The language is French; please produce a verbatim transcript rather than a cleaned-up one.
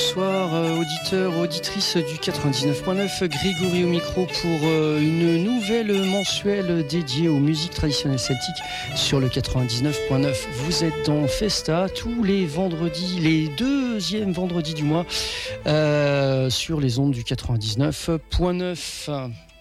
bonsoir euh, auditeurs, auditrices du quatre-vingt-dix-neuf point neuf, Grégory au micro pour euh, une nouvelle mensuelle dédiée aux musiques traditionnelles celtiques sur le quatre-vingt-dix-neuf point neuf. Vous êtes dans Festa tous les vendredis, les deuxièmes vendredis du mois euh, sur les ondes du quatre-vingt-dix-neuf point neuf.